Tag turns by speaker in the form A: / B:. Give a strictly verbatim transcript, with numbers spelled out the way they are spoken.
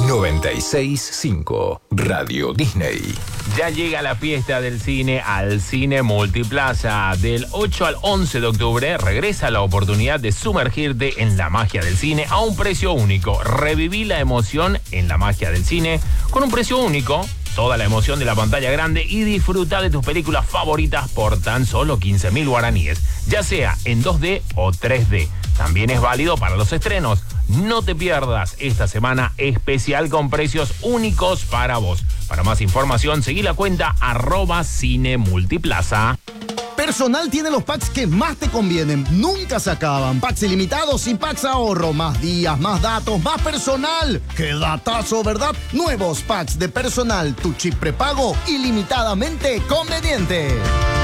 A: noventa y seis punto cinco Radio Disney.
B: Ya llega la fiesta del cine al Cine Multiplaza. Del ocho al once de octubre regresa la oportunidad de sumergirte en la magia del cine a un precio único. Reviví la emoción en la magia del cine con un precio único. Toda la emoción de la pantalla grande y disfruta de tus películas favoritas por tan solo quince mil guaraníes, ya sea en dos D o tres D. También es válido para los estrenos. No te pierdas esta semana especial con precios únicos para vos. Para más información, seguí la cuenta arroba Cine Multiplaza.
C: Personal tiene los packs que más te convienen. Nunca se acaban. Packs ilimitados y packs ahorro. Más días, más datos, más personal. ¡Qué datazo, verdad! Nuevos packs de Personal. Tu chip prepago ilimitadamente conveniente.